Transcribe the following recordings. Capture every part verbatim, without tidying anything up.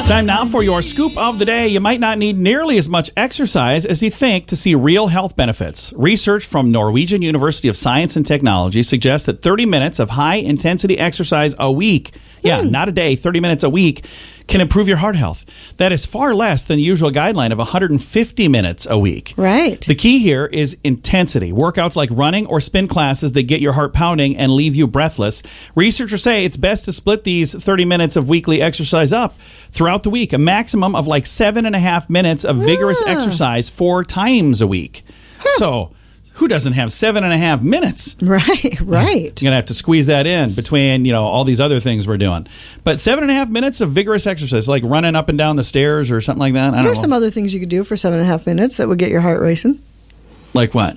Time now for your scoop of the day. You might not need nearly as much exercise as you think to see real health benefits. Research from Norwegian University of Science and Technology suggests that thirty minutes of high-intensity exercise a week, yeah, hmm. not a day, thirty minutes a week, can improve your heart health. That is far less than the usual guideline of one hundred fifty minutes a week. Right. The key here is intensity. Workouts like running or spin classes that get your heart pounding and leave you breathless. Researchers say it's best to split these thirty minutes of weekly exercise up throughout the week, a maximum of like seven and a half minutes of vigorous ah. exercise four times a week. Huh. So who doesn't have seven and a half minutes? Right, right. You're going to have to squeeze that in between, you know, all these other things we're doing. But seven and a half minutes of vigorous exercise, like running up and down the stairs or something like that. I don't There's know. some other things you could do for seven and a half minutes that would get your heart racing. Like what?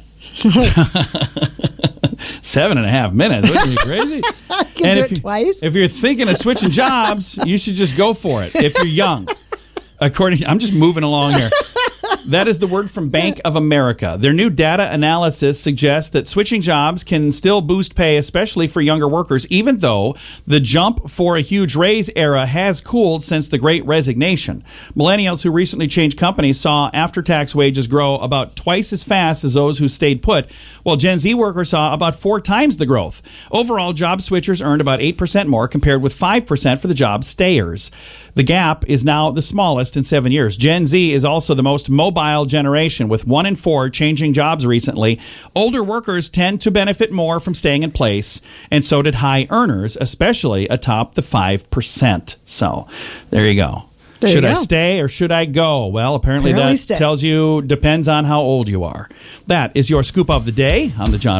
Seven and a half minutes. What, are you crazy? I can and do if it you, twice. If you're thinking of switching jobs, you should just go for it if you're young. According to, I'm just moving along here. That is the word from Bank of America. Their new data analysis suggests that switching jobs can still boost pay, especially for younger workers, even though the jump for a huge raise era has cooled since the Great Resignation. Millennials who recently changed companies saw after-tax wages grow about twice as fast as those who stayed put, while Gen Z workers saw about four times the growth. Overall, job switchers earned about eight percent more compared with five percent for the job stayers. The gap is now the smallest in seven years. Gen Z is also the most mobile generation, with one in four changing jobs recently. Older workers tend to benefit more from staying in place, and so did high earners, especially atop the five percent. So there you go. There should you I go. stay or should I go? Well, apparently, Apparently that stay. tells you depends on how old you are. That is your scoop of the day on the John